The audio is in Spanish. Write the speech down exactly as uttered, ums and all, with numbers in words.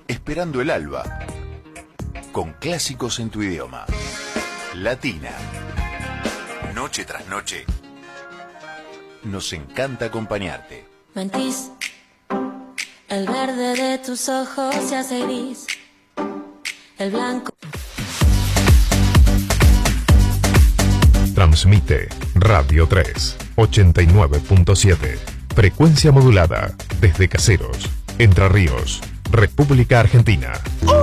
esperando el alba, con clásicos en tu idioma. Latina. Noche tras noche. Nos encanta acompañarte. Mentís, el verde de tus ojos se hace gris, el blanco. Transmite Radio tres, ochenta y nueve punto siete. Frecuencia modulada desde Caseros, Entre Ríos, República Argentina.